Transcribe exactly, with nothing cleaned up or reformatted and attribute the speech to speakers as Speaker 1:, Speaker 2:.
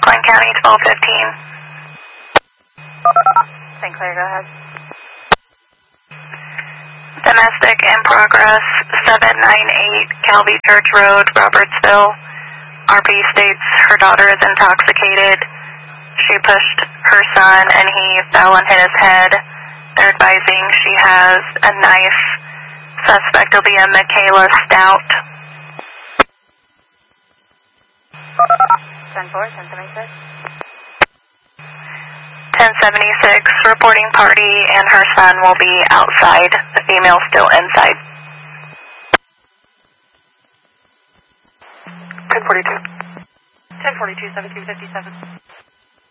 Speaker 1: Glenn County, twelve fifteen.
Speaker 2: Saint Clair, go ahead.
Speaker 1: Domestic in progress, seven nine eight Calvi Church Road, Robertsville. R P states her daughter is intoxicated. She pushed her son and he fell and hit his head. They're advising she has a knife. Suspect will be a Michaela Stout.
Speaker 2: ten four, ten seventy-six.
Speaker 1: ten seventy-six, reporting party and her son will be outside. The female still inside.
Speaker 3: ten forty-two.
Speaker 2: ten forty-two, seventeen fifty-seven.